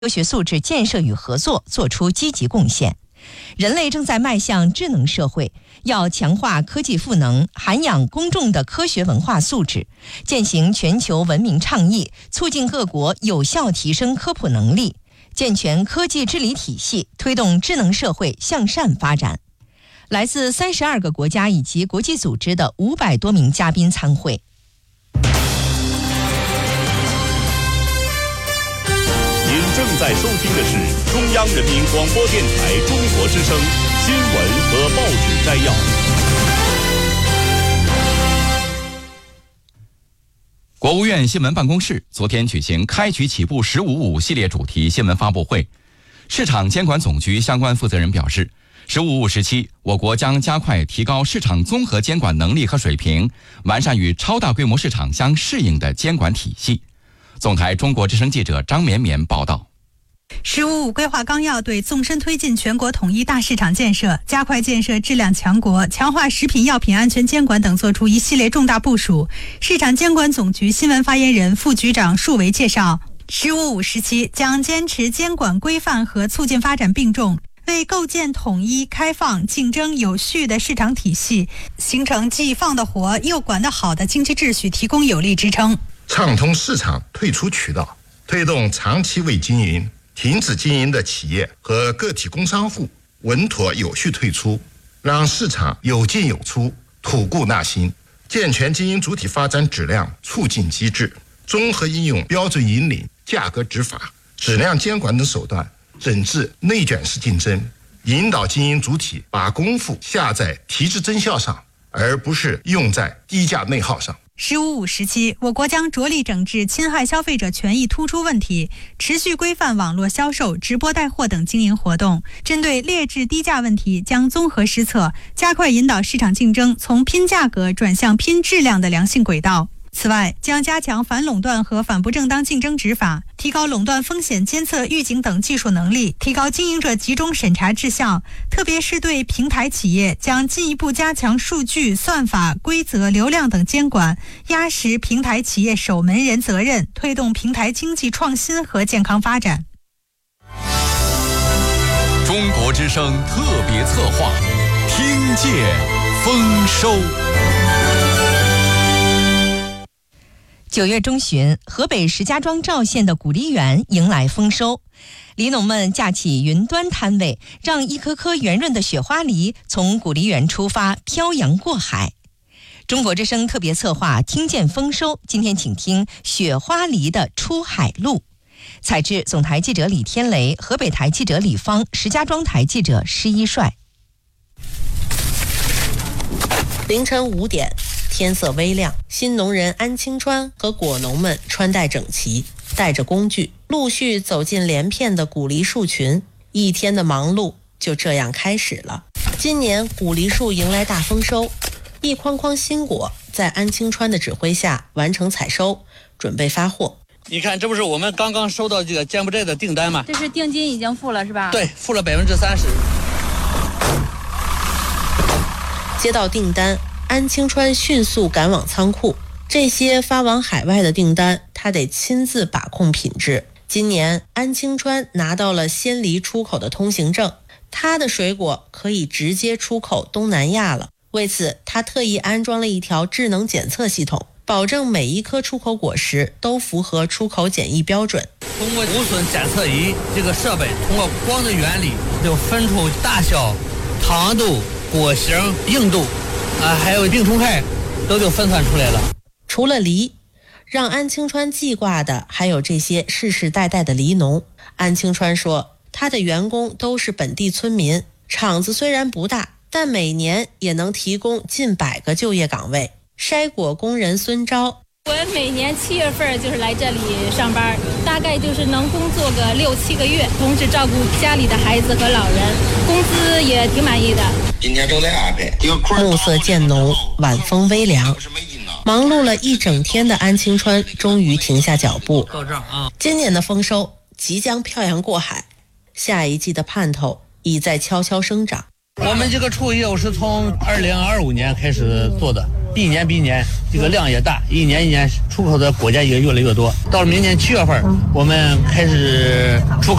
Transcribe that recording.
科学素质建设与合作做出积极贡献。人类正在迈向智能社会，要强化科技赋能，涵养公众的科学文化素质，践行全球文明倡议，促进各国有效提升科普能力，健全科技治理体系，推动智能社会向善发展。来自32个国家以及国际组织的500多名嘉宾参会。 您正在收听的是中央人民广播电台中国之声新闻和报纸摘要。 国务院新闻办公室昨天举行开局起步“15.5”系列主题新闻发布会。市场监管总局相关负责人表示，“15.5”时期，我国将加快提高市场综合监管能力和水平，完善与超大规模市场相适应的监管体系。总台中国之声记者张绵绵报道。 “15.5”规划纲要对纵深推进全国统一大市场建设、加快建设质量强国、强化食品药品安全监管等作出一系列重大部署。市场监管总局新闻发言人、副局长束维介绍，“15.5”时期将坚持监管规范和促进发展并重，为构建统一、开放、竞争有序的市场体系，形成既放得活又管得好的经济秩序提供有力支撑。 畅通市场退出渠道，推动长期未经营、停止经营的企业和个体工商户稳妥有序退出，让市场有进有出，吐故纳新，健全经营主体发展质量促进机制，综合应用标准引领、价格执法、质量监管等手段，整治内卷式竞争，引导经营主体把功夫下在提质增效上，而不是用在低价内耗上。 “15.5”时期，我国将着力整治侵害消费者权益突出问题，持续规范网络销售、直播带货等经营活动。针对劣质低价问题，将综合施策，加快引导市场竞争从拼价格转向拼质量的良性轨道。此外，将加强反垄断和反不正当竞争执法，提高垄断风险监测预警等技术能力，提高经营者集中审查质效。特别是对平台企业，将进一步加强数据、算法、规则、流量等监管，压实平台企业守门人责任，推动平台经济创新和健康发展。 中国之声特别策划，听见丰收。 9月中旬，河北石家庄赵县的古梨园迎来丰收，梨农们架起云端摊位，让一颗颗圆润的雪花梨从古梨园出发，漂洋过海。中国之声特别策划听见丰收，今天请听雪花梨的出海路。采制总台记者李天雷，河北台记者李芳，石家庄台记者施一帅。 凌晨5点，天色微亮，新农人安清川和果农们穿戴整齐，带着工具，陆续走进连片的古梨树群。一天的忙碌就这样开始了。今年古梨树迎来大丰收，一筐筐新果在安清川的指挥下完成采收，准备发货。 你看，这不是我们刚刚收到这个柬埔寨的订单吗？ 这是定金已经付了是吧？ 对，付了30%。 接到订单，安清川迅速赶往仓库。这些发往海外的订单，他得亲自把控品质。今年安清川拿到了鲜梨出口的通行证，他的水果可以直接出口东南亚了。为此，他特意安装了一条智能检测系统，保证每一颗出口果实都符合出口检疫标准。 通过无损检测仪这个设备，通过光的原理就分出大小、糖度、果形、硬度还有病虫害都就分算出来了。 除了梨，让安清川记挂的还有这些世世代代的梨农。安清川说，他的员工都是本地村民，厂子虽然不大，但每年也能提供近100个就业岗位。筛果工人孙昭， 我每年7月份就是来这里上班，大概就是能工作个6、7个月，同时照顾家里的孩子和老人，工资也挺满意的。 今天正在安排。暮色渐浓，晚风微凉，忙碌了一整天的安清川终于停下脚步。今年的丰收即将漂洋过海，下一季的盼头已在悄悄生长。 我们这个畜业务是从2025年开始做的， 一年比一年这个量也大，一年一年出口的果价也越来越多。到了明年7月份，我们开始出口